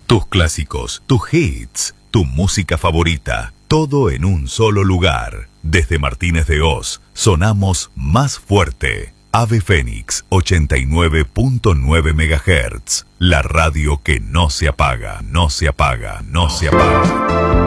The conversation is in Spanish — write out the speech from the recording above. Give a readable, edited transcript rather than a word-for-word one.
Tus clásicos, tus hits, tu música favorita, todo en un solo lugar. Desde Martínez de Hoz, sonamos más fuerte. Ave Fénix 89.9 MHz. La radio que no se apaga, no se apaga, no se apaga.